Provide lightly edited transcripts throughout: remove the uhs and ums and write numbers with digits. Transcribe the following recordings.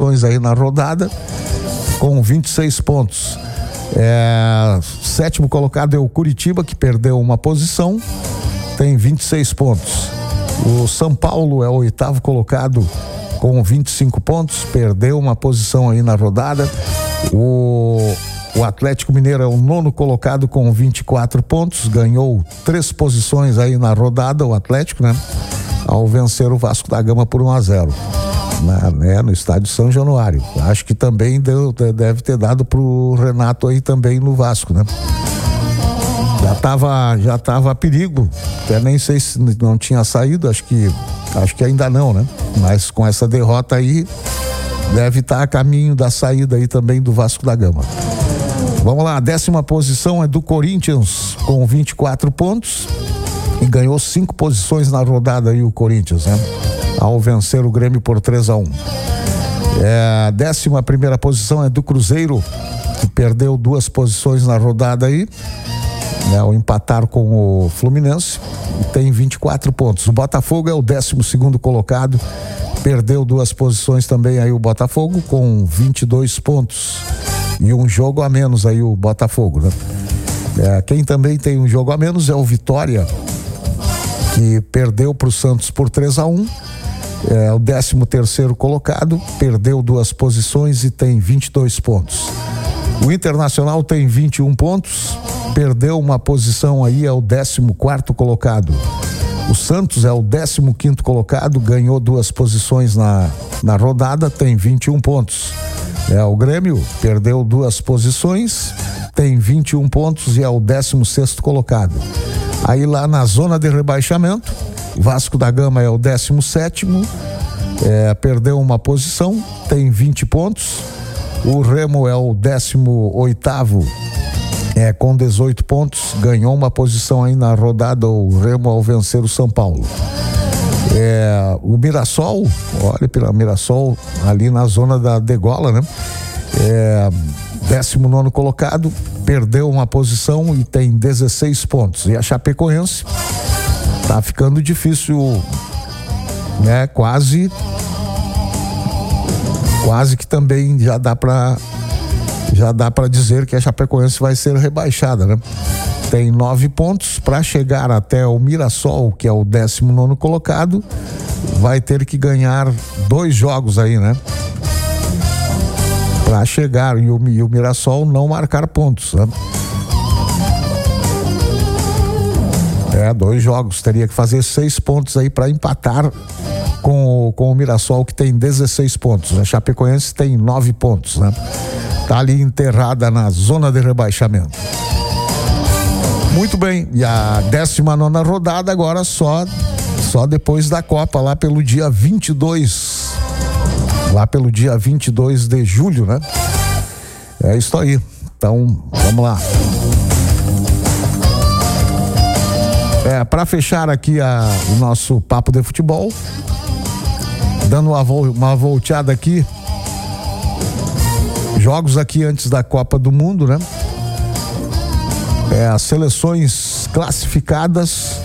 posições aí na rodada, com 26 pontos. Sétimo colocado é o Curitiba, que perdeu uma posição, tem 26 pontos. O São Paulo é o oitavo colocado com 25 pontos, perdeu uma posição aí na rodada. O Atlético Mineiro é o nono colocado com 24 pontos, ganhou 3 posições aí na rodada, o Atlético, né? Ao vencer o Vasco da Gama por 1-0. No estádio São Januário. Acho que também deve ter dado pro Renato aí também no Vasco, né? Já tava a perigo, até nem sei se não tinha saído, acho que ainda não, né? Mas com essa derrota aí, deve estar a caminho da saída aí também do Vasco da Gama. Vamos lá, a 10ª posição é do Corinthians, com 24 pontos, e ganhou 5 posições na rodada aí o Corinthians, né? Ao vencer o Grêmio por 3-1. A 11ª posição é do Cruzeiro, que perdeu 2 posições na rodada aí, né, ao empatar com o Fluminense, e tem 24 pontos. O Botafogo é o 12º colocado, perdeu 2 posições também aí o Botafogo, com 22 pontos. E um jogo a menos aí o Botafogo, né? Quem também tem um jogo a menos é o Vitória, que perdeu para o Santos por 3-1. É o 13º colocado, perdeu 2 posições e tem 22 pontos. O Internacional tem 21 pontos, perdeu uma posição aí, é o 14º colocado. O Santos é o 15º colocado, ganhou 2 posições na rodada, tem 21 pontos. O Grêmio perdeu 2 posições, tem 21 pontos e é o 16º colocado. Aí lá na zona de rebaixamento, Vasco da Gama é o 17º, perdeu uma posição, tem 20 pontos. O Remo é o 18º, com 18 pontos, ganhou uma posição aí na rodada, o Remo, ao vencer o São Paulo. O Mirassol, olha pela Mirassol, ali na zona da degola, né? 19º colocado, perdeu uma posição e tem 16 pontos. E a Chapecoense tá ficando difícil, né? Quase que também já dá para dizer que a Chapecoense vai ser rebaixada, né? Tem 9 pontos para chegar até o Mirassol, que é o 19º colocado, vai ter que ganhar 2 jogos aí, né? Para chegar e o Mirassol não marcar pontos, né? 2 jogos, teria que fazer 6 pontos aí para empatar com o Mirassol, que tem 16 pontos. A Chapecoense tem 9 pontos, né? Tá ali enterrada na zona de rebaixamento. Muito bem, e a 19ª rodada agora só depois da Copa, lá pelo dia 22. Lá pelo dia 22 de julho, né? É isso aí. Então, vamos lá. Para fechar aqui o nosso papo de futebol, dando uma volteada aqui, jogos aqui antes da Copa do Mundo, né? As seleções classificadas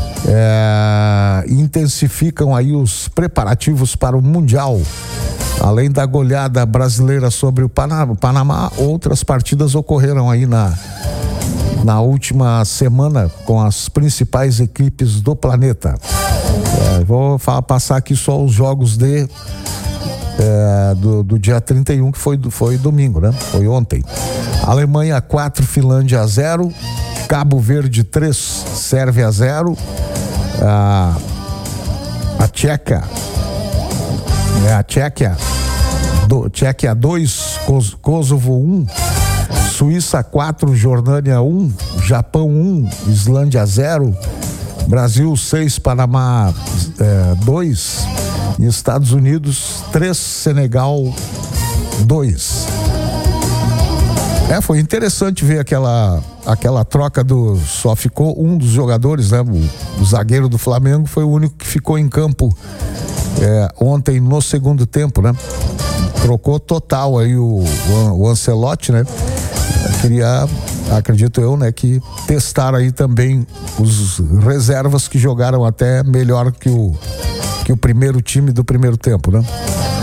intensificam aí os preparativos para o Mundial. Além da goleada brasileira sobre o Panamá, outras partidas ocorreram aí na última semana com as principais equipes do planeta. Vou passar aqui só os jogos do dia 31, que foi domingo, né? Foi ontem. Alemanha 4, Finlândia 0, Cabo Verde 3, Sérvia 0, a Tchequia 2, Kosovo 1, Suíça 4, Jordânia 1, Japão 1, Islândia 0, Brasil 6, Panamá 2 e Estados Unidos 3, Senegal 2. Foi interessante ver aquela troca só ficou um dos jogadores, né? O zagueiro do Flamengo foi o único que ficou em campo ontem no segundo tempo, né? Trocou total aí o Ancelotti, né? Acredito eu, né, que testar aí também os reservas que jogaram até melhor que o primeiro time do primeiro tempo, né?